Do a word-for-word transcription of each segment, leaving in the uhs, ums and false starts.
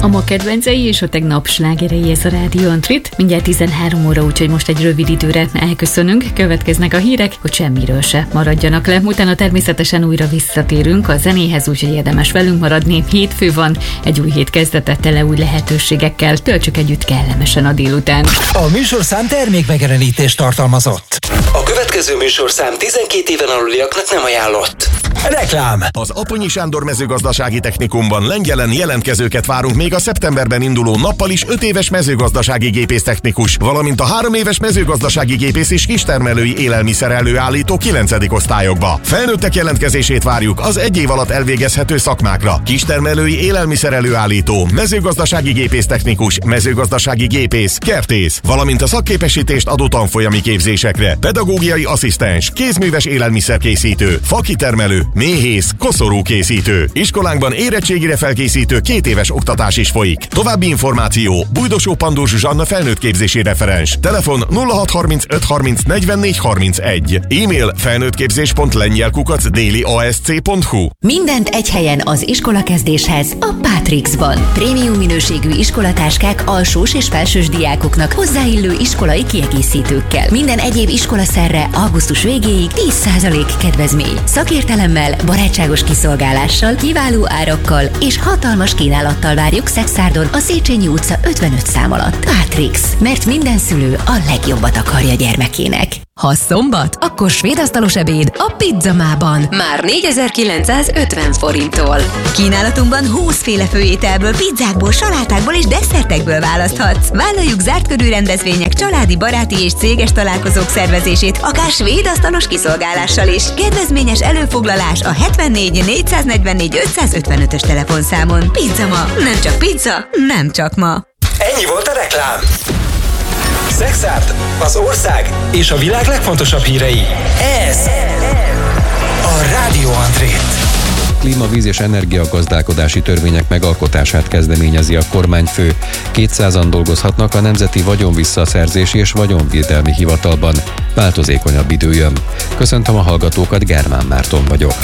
A ma kedvencei és a tegnap slágerei, ez a Rádió Antrit. Mindjárt tizenhárom óra, úgyhogy most egy rövid időre elköszönünk. Következnek a hírek, hogy semmiről se maradjanak le. Utána természetesen újra visszatérünk a zenéhez, úgyhogy érdemes velünk maradni. Hétfő van, egy új hét kezdete tele új lehetőségekkel. Töltsük együtt kellemesen a délután. A műsorszám termékmegjelenítést tartalmazott. A következő műsorszám tizenkét éven aluliaknak nem ajánlott. Reklám. Az Aponyi Sándor Mezőgazdasági Technikumban Lengyelen jelentkezőket várunk még a szeptemberben induló nappal is öt éves mezőgazdasági gépésztechnikus, valamint a három éves mezőgazdasági gépész és kistermelői élelmiszer előállító kilencedik osztályokba. Felnőttek jelentkezését várjuk az egy év alatt elvégezhető szakmákra: kistermelői élelmiszer előállító, mezőgazdasági gépésztechnikus, mezőgazdasági gépész, kertész, valamint a szakképesítést adó tanfolyami képzésekre: pedagógiai asszisztens, kézműves élelmiszerkészítő, fakitermelő, méhész, koszorúkészítő. Iskolánkban érettségire felkészítő két éves oktatás is folyik. További információ: Bújdosó Pandor Zsuzsanna felnőttképzési referens. Telefon nulla hat harmincöt harminc negyvennégy harmincegy. E-mail felnőttképzés pont lengyel kukac déli a s c pont hu. Mindent egy helyen az iskolakezdéshez a Pátrixban. Prémium minőségű iskolatáskák alsós és felsős diákoknak hozzáillő iskolai kiegészítőkkel. Minden egyéb iskolaszerre augusztus végéig tíz százalék kedvezmény. Szakértelemmel, barátságos kiszolgálással, kiváló árakkal és hatalmas kínálattal várjuk Szexárdon a Széchenyi utca ötvenöt szám alatt. Pátrix, mert minden szülő a legjobbat akarja gyermekének. Ha szombat, akkor svédasztalos ebéd a Pizzamában. Már négyezer-kilencszázötven forinttól. Kínálatunkban húszféle főételből, pizzákból, salátákból és desszertekből választhatsz. Vállaljuk zárt körű rendezvények, családi, baráti és céges találkozók szervezését, akár svédasztalos kiszolgálással is. Kedvezményes előfoglalás a hetvennégy négyszáznegyvennégy ötszázötvenötös telefonszámon. Pizzama, nem csak pizza, nem csak ma. Ennyi volt a reklám. Szexárd, az ország és a világ legfontosabb hírei. Ez a Rádió Antrit. Klíma, víz és energiagazdálkodási törvények megalkotását kezdeményezi a kormányfő. kétszázan dolgozhatnak a Nemzeti Vagyonvisszaszerzési és Vagyonvédelmi Hivatalban. Változékonyabb idő jön. Köszöntöm a hallgatókat, Germán Márton vagyok.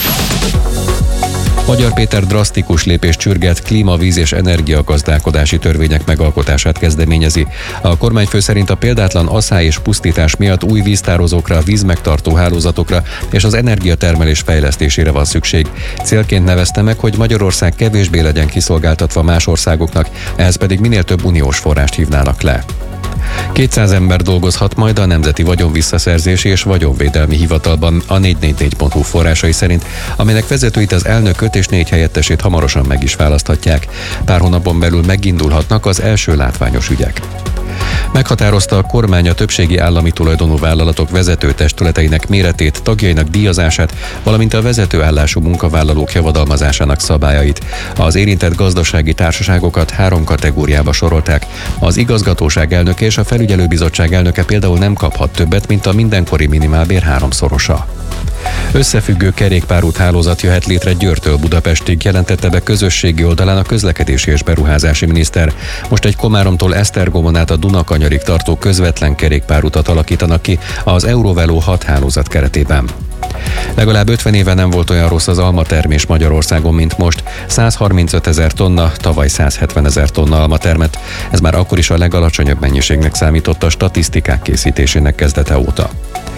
Magyar Péter drasztikus lépést csürget, klíma, víz és energiagazdálkodási törvények megalkotását kezdeményezi. A kormányfő szerint a példátlan asszály és pusztítás miatt új víztározókra, vízmegtartó hálózatokra és az energiatermelés fejlesztésére van szükség. Célként nevezte meg, hogy Magyarország kevésbé legyen kiszolgáltatva más országoknak, ehhez pedig minél több uniós forrást hívnának le. kétszáz ember dolgozhat majd a Nemzeti Vagyonvisszaszerzési és Vagyonvédelmi Hivatalban a négy négy négy pont hu forrásai szerint, aminek vezetőit az elnököt és négy helyettesét hamarosan meg is választhatják. Pár hónapon belül megindulhatnak az első látványos ügyek. Meghatározta a kormány a többségi állami tulajdonú vállalatok vezető testületeinek méretét, tagjainak díjazását, valamint a vezetőállású munkavállalók javadalmazásának szabályait. Az érintett gazdasági társaságokat három kategóriába sorolták. Az igazgatóság elnöke és a felügyelőbizottság elnöke például nem kaphat többet, mint a mindenkori minimálbér háromszorosa. Összefüggő kerékpárút hálózat jöhet létre Győrtől Budapestig, jelentette be közösségi oldalán a közlekedési és beruházási miniszter. Most egy Komáromtól Esztergomon át a Dunakanyarig tartó közvetlen kerékpárutat alakítanak ki az Eurovelo hat hálózat keretében. Legalább ötven éve nem volt olyan rossz az almatermés Magyarországon, mint most. százharmincöt ezer tonna, tavaly százhetven ezer tonna alma termett. Ez már akkor is a legalacsonyabb mennyiségnek számított a statisztikák készítésének kezdete óta.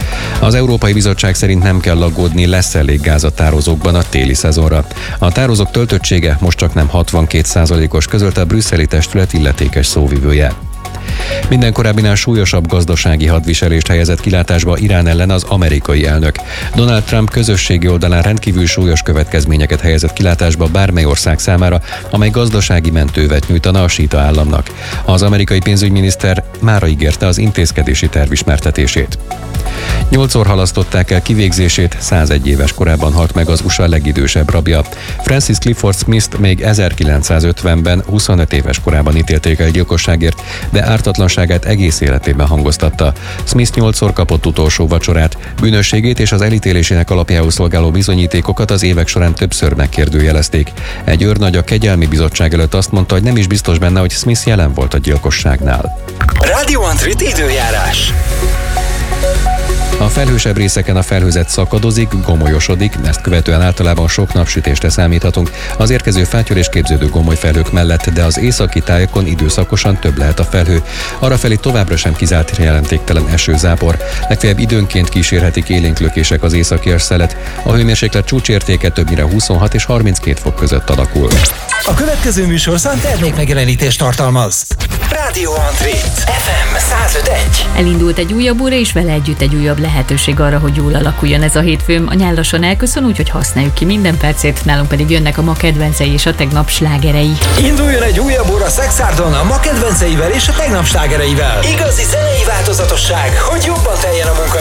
Az Európai Bizottság szerint nem kell aggódni, lesz elég gáz a tározókban a téli szezonra. A tározók töltöttsége most csak nem hatvankét százalékos, közölte a brüsszeli testület illetékes szóvivője. Minden korábbinál súlyosabb gazdasági hadviselést helyezett kilátásba Irán ellen az amerikai elnök. Donald Trump közösségi oldalán rendkívül súlyos következményeket helyezett kilátásba bármely ország számára, amely gazdasági mentővet nyújtana a síta államnak. Az amerikai pénzügyminiszter mára ígérte az intézkedési terv ismertetését. Nyolcszor halasztották el kivégzését, százegy éves korában halt meg az u es á legidősebb rabja. Francis Clifford Smith-t még ezerkilencszázötvenben huszonöt éves korában ítélték el gyilkosságért, de ártatlanságát egész életében hangoztatta. Smith nyolcszor kapott utolsó vacsorát, bűnösségét és az elítélésének alapjául szolgáló bizonyítékokat az évek során többször megkérdőjelezték. Egy őrnagy a kegyelmi bizottság előtt azt mondta, hogy nem is biztos benne, hogy Smith jelen volt a gyilkosságnál. Rádió Antrit időjárás. A felhősebb részeken a felhőzet szakadozik, gomolyosodik, ezt követően általában sok napsütésre számíthatunk. Az érkező fátyol és képződő gomolyfelhők mellett, de az északi tájakon időszakosan több lehet a felhő. Arrafelé továbbra sem kizárt jelentéktelen esőzápor. Legfeljebb időnként kísérhetik élénk lökések az északi szelet. A hőmérséklet csúcsértéke többnyire huszonhat és harminckét fok között alakul. A következő műsorszám termékmegjelenítést tartalmaz. Rádió Antrit, ef em száz öt egy. Elindult egy újabb óra, és vele együtt egy újabb lehetőség arra, hogy jól alakuljon ez a hétfő. A nyár lassan elköszön, úgyhogy használjuk ki minden percét, nálunk pedig jönnek a ma kedvencei és a tegnap slágerei. Induljon egy újabb óra Szexárdon a ma kedvenceivel és a tegnap slágereivel. Igazi zenei változatosság, hogy jobban teljen a munka